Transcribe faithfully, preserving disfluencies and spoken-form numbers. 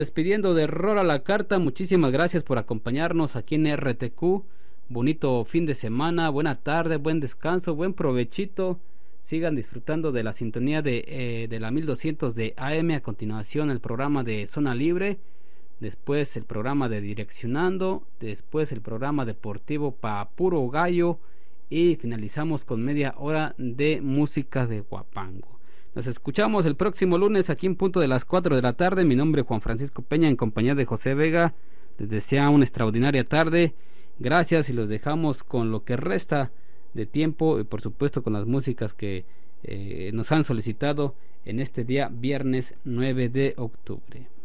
Despidiendo de Rola la Carta, muchísimas gracias por acompañarnos aquí en R T Q. Bonito fin de semana, buena tarde, buen descanso, buen provechito. Sigan disfrutando de la sintonía de, eh, de la mil doscientos de A M. A continuación el programa de Zona Libre, después el programa de Direccionando, después el programa deportivo Pa Puro Gallo y finalizamos con media hora de música de Guapango. Nos escuchamos el próximo lunes aquí en punto de las cuatro de la tarde. Mi nombre es Juan Francisco Peña en compañía de José Vega. Les deseo una extraordinaria tarde. Gracias y los dejamos con lo que resta de tiempo y por supuesto con las músicas que eh, nos han solicitado en este día viernes nueve de octubre.